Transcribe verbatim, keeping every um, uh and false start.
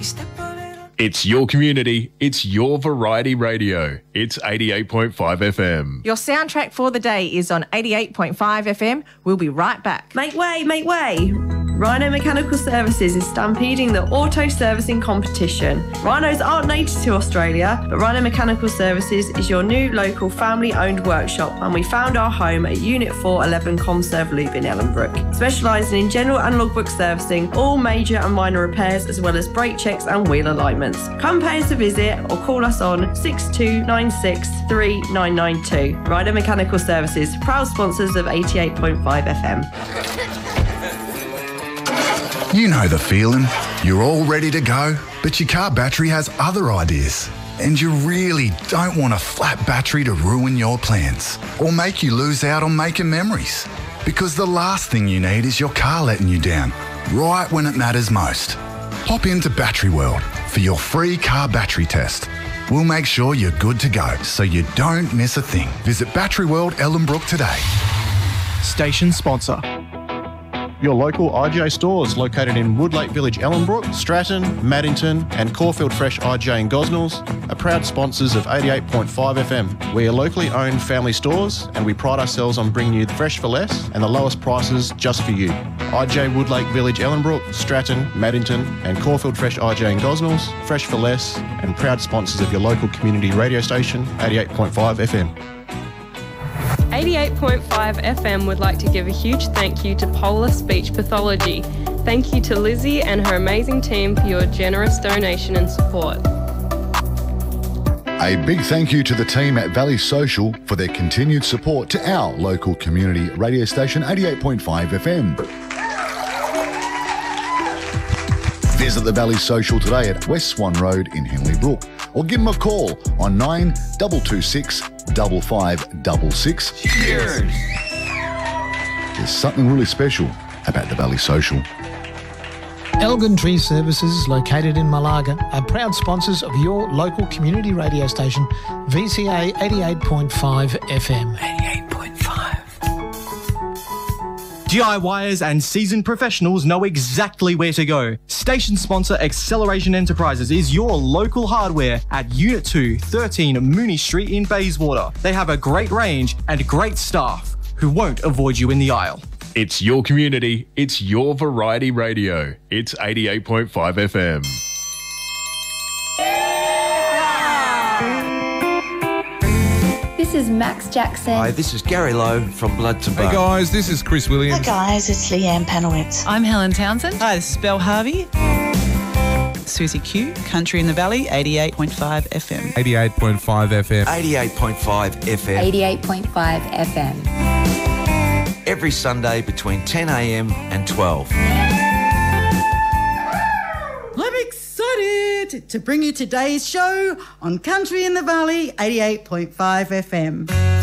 It's your community. It's your variety radio. It's eighty-eight point five F M. Your soundtrack for the day is on eighty-eight point five F M. We'll be right back. Make way, make way. Rhino Mechanical Services is stampeding the auto servicing competition. Rhinos aren't native to Australia, but Rhino Mechanical Services is your new local family-owned workshop, and we found our home at Unit four eleven Comserve Loop in Ellenbrook, specialising in general and logbook servicing, all major and minor repairs, as well as brake checks and wheel alignments. Come pay us a visit or call us on six two nine six three nine nine two. Rhino Mechanical Services, proud sponsors of eighty-eight point five F M. You know the feeling. You're all ready to go, but your car battery has other ideas. And you really don't want a flat battery to ruin your plans or make you lose out on making memories. Because the last thing you need is your car letting you down, right when it matters most. Hop into Battery World for your free car battery test. We'll make sure you're good to go so you don't miss a thing. Visit Battery World Ellenbrook today. Station sponsor. Your local I G A stores located in Woodlake Village, Ellenbrook, Stratton, Maddington and Caulfield Fresh I G A in Gosnells are proud sponsors of eighty-eight point five F M. We are locally owned family stores and we pride ourselves on bringing you fresh for less and the lowest prices just for you. I G A Woodlake Village, Ellenbrook, Stratton, Maddington and Caulfield Fresh I G A in Gosnells, fresh for less and proud sponsors of your local community radio station, eighty-eight point five F M. eighty-eight point five F M would like to give a huge thank you to Polar Speech Pathology. Thank you to Lizzie and her amazing team for your generous donation and support. A big thank you to the team at Valley Social for their continued support to our local community radio station, eighty-eight point five F M. Visit the Valley Social today at West Swan Road in Henley Brook or give them a call on nine two two six five five six six. Cheers! There's something really special about the Valley Social. Elgin Tree Services, located in Malaga, are proud sponsors of your local community radio station, V C A eighty-eight point five F M. eighty-eight point five. DIYers and seasoned professionals know exactly where to go. Station sponsor Acceleration Enterprises is your local hardware at Unit two, thirteen Mooney Street in Bayswater. They have a great range and great staff who won't avoid you in the aisle. It's your community. It's your variety radio. It's eighty-eight point five F M. This is Max Jackson. Hi, this is Gary Lowe from Blood to Bone. Hey guys, this is Chris Williams. Hi guys, it's Leanne Panowitz. I'm Helen Townsend. Hi, this is Belle Harvey. Susie Q, Country in the Valley, eighty-eight point five F M. eighty-eight point five F M. eighty-eight point five F M. eighty-eight point five F M. Every Sunday between ten a m and twelve. I'm excited to bring you today's show on Country in the Valley, eighty-eight point five F M.